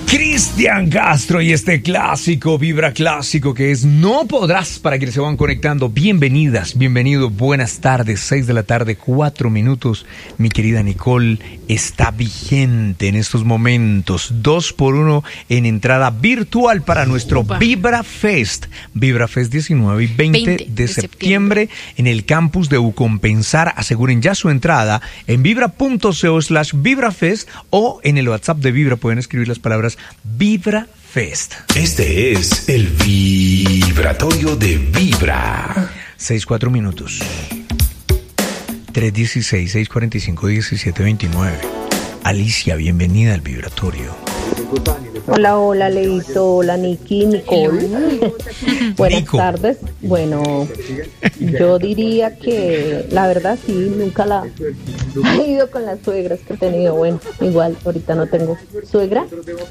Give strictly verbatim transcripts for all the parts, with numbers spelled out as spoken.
Cristian Castro y este clásico, Vibra Clásico, que es No Podrás, para quienes se van conectando. Bienvenidas, bienvenido, buenas tardes, seis de la tarde, cuatro minutos. Mi querida Nicole está vigente en estos momentos, dos por uno en entrada virtual para nuestro Opa. Vibra Fest. Vibra Fest diecinueve y veinte, veinte de, de septiembre, septiembre en el campus de Ucompensar. Aseguren ya su entrada en vibra.co slash vibrafest o en el WhatsApp de Vibra pueden escribir las palabras Vibra Fest. Este es el vibratorio de Vibra. seis, cuatro minutos. tres dieciséis, seis cuarenta y cinco, diecisiete veintinueve. Alicia, bienvenida al vibratorio. Hola, hola, Leito, hola, Niki, Nicole. Buenas Nico. tardes. Bueno, yo diría que la verdad sí, nunca la he ido con las suegras que he tenido. Bueno, igual ahorita no tengo suegra.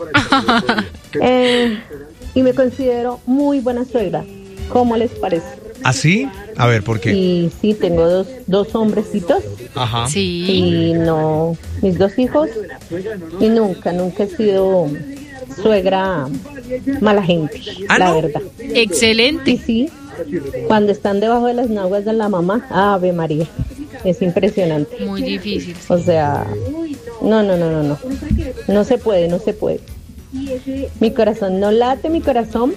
Eh, y me considero muy buena suegra. ¿Cómo les parece? ¿Así? A ver, ¿por qué? Y sí, tengo dos, dos hombrecitos. Ajá. Sí. Y no, mis dos hijos. Y nunca, nunca he sido suegra mala gente, ¿Ah, la no? verdad. Excelente. Y sí, cuando están debajo de las naguas de la mamá, Ave María, es impresionante. Muy difícil. O sea, no, no, no, no, no, no se puede, no se puede. Mi corazón no late, mi corazón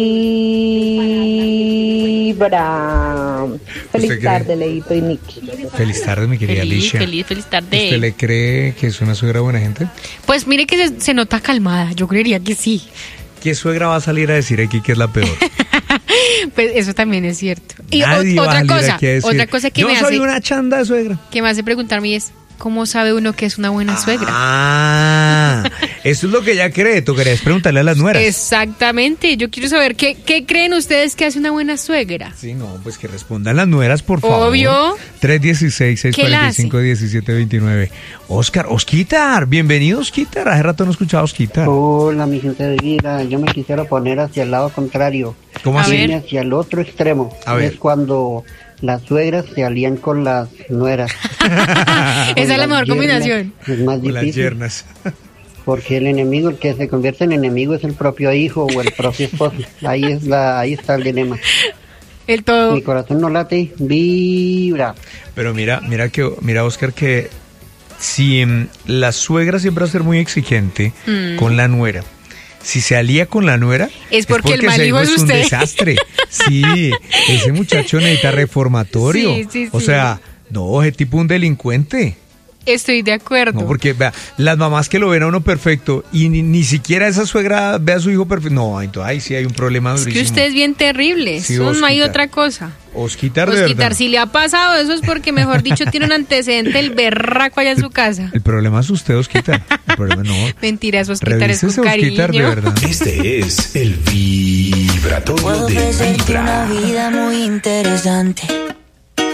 vibra. Feliz tarde, Leito y Nicky. Feliz tarde, mi querida Feliz, Alicia. feliz, feliz tarde. ¿Usted le cree que es una suegra buena gente? Pues mire que se, se nota calmada, yo creería que sí. ¿Qué suegra va a salir a decir aquí que es la peor? Pues eso también es cierto. Y Nadie o, va a otra salir cosa, aquí a decir, otra cosa que yo me soy hace una chanda de suegra. que me hace preguntarme es ¿cómo sabe uno que es una buena suegra? Ah, eso es lo que ella cree. Tú querías preguntarle a las nueras. Exactamente, yo quiero saber qué, qué creen ustedes que hace una buena suegra. Sí, no, pues que respondan las nueras, por favor. Obvio. tres dieciséis, seis cuarenta y cinco, diecisiete veintinueve. Oscar, Osquitar, bienvenido, Osquitar. Hace rato no escuchaba a Osquitar. Hola, mi gente de vida. Yo me quisiera poner hacia el lado contrario. ¿Cómo A así? ver. Hacia el otro extremo. A ver. Es cuando las suegras se alían con las nueras. Esa es la Las mejor yernas combinación. Es más Con las difícil. yernas. Porque el enemigo, el que se convierte en enemigo es el propio hijo o el propio esposo. Ahí es la, ahí está el dilema. El todo. Mi corazón no late, vibra. Pero mira, mira que, mira, Oscar, que si mm, la suegra siempre va a ser muy exigente Mm. con la nuera. Si se alía con la nuera, Es porque el mal ese hijo es un usted. desastre. Sí, ese muchacho necesita reformatorio. Sí, sí, O sí. sea, no, es tipo un delincuente. Estoy de acuerdo. No, porque vea, las mamás que lo ven a uno perfecto y ni, ni siquiera esa suegra ve a su hijo perfecto. No, entonces ahí sí hay un problema es durísimo. que usted es bien terrible. Sí, Eso no hay Osquitar. otra cosa. Osquitar, de Osquitar, verdad. si le ha pasado eso es porque, mejor dicho, tiene un antecedente el berraco allá en su casa. El problema es usted, Osquitar. El problema no. Mentira, eso Osquitar es con Revísese, Osquitar, de cariño. verdad. Este es el vibratorio Puedo de ofrecerte Vibra. una vida muy interesante.